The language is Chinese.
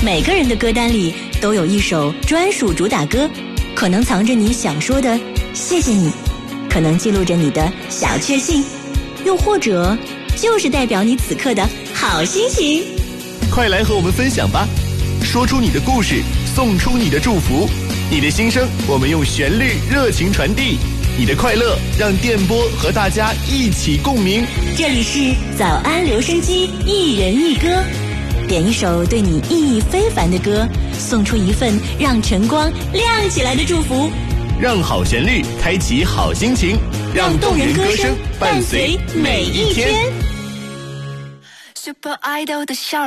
每个人的歌单里都有一首专属主打歌，可能藏着你想说的谢谢你，可能记录着你的小确幸，又或者就是代表你此刻的好心情。 快来和我们分享吧，说出你的故事，送出你的祝福，你的心声我们用旋律热情传递，你的快乐让电波和大家一起共鸣。 这里是早安留声机，一人一歌，点一首对你意义非凡的歌，送出一份让晨光亮起来的祝福， 让好旋律开启好心情，让动人歌声伴随每一天。 Super Idol 的笑